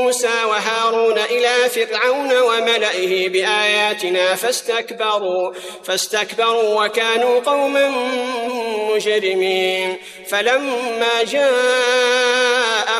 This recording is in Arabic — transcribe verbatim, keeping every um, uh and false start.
موسى وهارون إلى فرعون وملئه بآياتنا فاستكبروا, فاستكبروا وكانوا قوما مجرمين. فلما جاء